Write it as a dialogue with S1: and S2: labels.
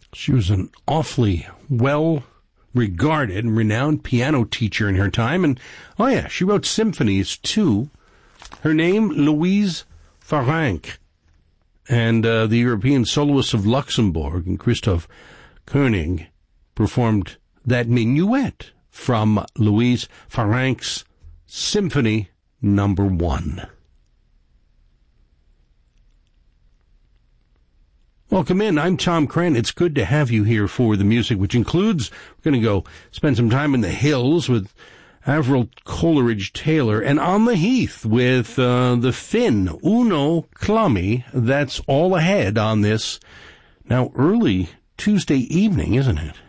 S1: She was an awfully well-regarded and renowned piano teacher in her time. And, she wrote symphonies, too. Her name, Louise Farank. And the European Soloists of Luxembourg and Christoph Koenig performed that minuet from Louise Farank's Symphony No. 1. Welcome in. I'm Tom Cran. It's good to have you here for the music, which includes, we're going to go spend some time in the hills with Avril Coleridge-Taylor, and on the heath with the Finn, Uno Clummy. That's all ahead on this now early Tuesday evening, isn't it?